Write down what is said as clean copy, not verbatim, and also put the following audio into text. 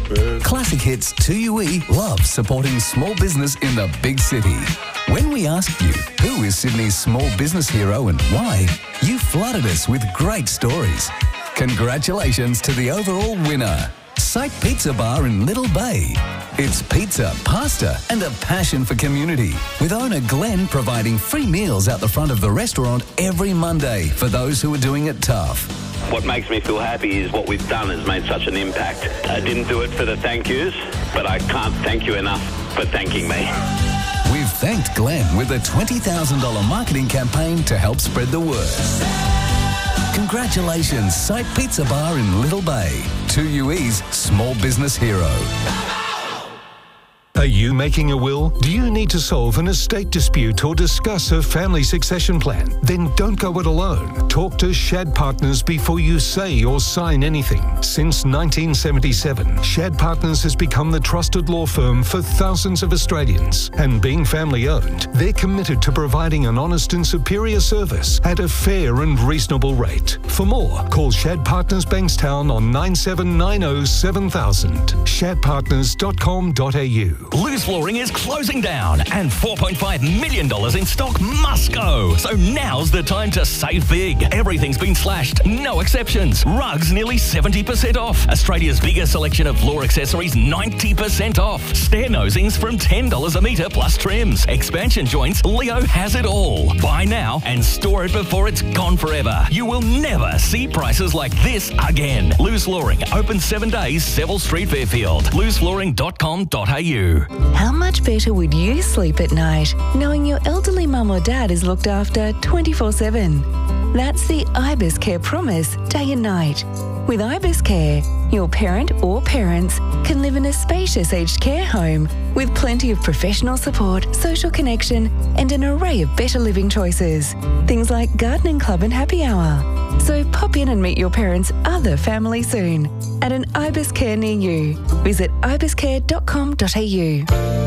Classic Hits 2UE loves supporting small business in the big city. When we asked you who is Sydney's small business hero and why, you flooded us with great stories. Congratulations to the overall winner, Sight Pizza Bar in Little Bay. It's pizza, pasta and a passion for community, with owner Glenn providing free meals out the front of the restaurant every Monday for those who are doing it tough. What makes me feel happy is what we've done has made such an impact. I didn't do it for the thank yous, but I can't thank you enough for thanking me. We've thanked Glenn with a $20,000 marketing campaign to help spread the word. Congratulations, Sight Pizza Bar in Little Bay, 2UE's small business hero. Are you making a will? Do you need to solve an estate dispute or discuss a family succession plan? Then don't go it alone. Talk to Shad Partners before you say or sign anything. Since 1977, Shad Partners has become the trusted law firm for thousands of Australians. And being family-owned, they're committed to providing an honest and superior service at a fair and reasonable rate. For more, call Shad Partners Bankstown on 9790 7000. shadpartners.com.au. Loose Flooring is closing down and $4.5 million in stock must go. So now's the time to save big. Everything's been slashed, no exceptions. Rugs nearly 70% off. Australia's biggest selection of floor accessories 90% off. Stair nosings from $10 a metre plus trims. Expansion joints, Leo has it all. Buy now and store it before it's gone forever. You will never see prices like this again. Loose Flooring, open 7 days, Seville Street, Fairfield. looseflooring.com.au. How much better would you sleep at night knowing your elderly mum or dad is looked after 24/7? That's the Ibis Care promise, day and night. With Ibis Care, your parent or parents can live in a spacious aged care home with plenty of professional support, social connection and an array of better living choices. Things like gardening club and happy hour. So pop in and meet your parents' other family soon at an Ibis Care near you. Visit ibiscare.com.au.